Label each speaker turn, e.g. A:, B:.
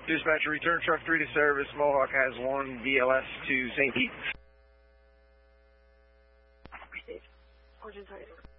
A: Dispatcher, return truck 3 to service. Mohawk has 1 VLS to St. Pete.
B: Origin target.